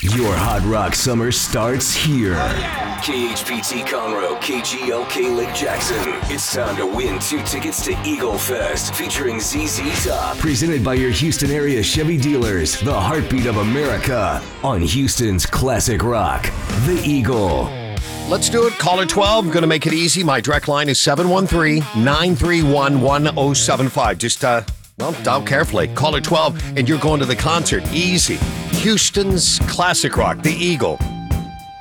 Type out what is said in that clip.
Your Hot Rock summer starts here. KHPT Conroe, KGLK Lake Jackson. It's time to win 2 tickets to Eagle Fest featuring ZZ Top. Presented by your Houston area Chevy dealers. The heartbeat of America on Houston's classic rock, The Eagle. Let's do it. Caller 12. Going to make it easy. My direct line is 713-931-1075. Just, dial carefully. Caller 12, and you're going to the concert. Easy. Houston's classic rock, The Eagle.